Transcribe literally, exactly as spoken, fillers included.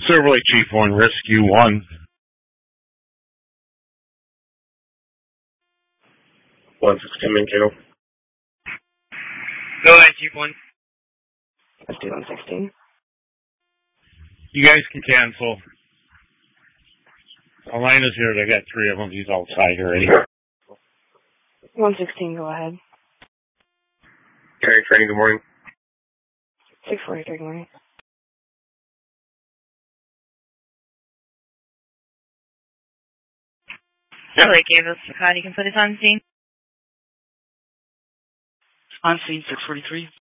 Silverlake Chief one, Rescue one. one sixteen Minko. Go ahead, Chief one. Let's do one sixteen. You guys can cancel. Elena's here. They got three of them. He's outside already. one sixteen, go ahead. Carry training, good morning. six forty-three, good morning. Silverlake gave us a call. You can put us on scene. On scene, six forty-three.